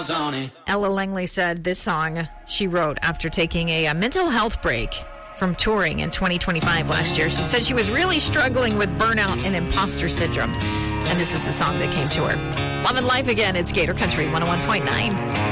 miles on it. Ella Langley said this song she wrote after taking a mental health break from touring in 2025 last year. She said she was really struggling with burnout and imposter syndrome. And this is the song that came to her. Love and Life again. It's Gator Country 101.9.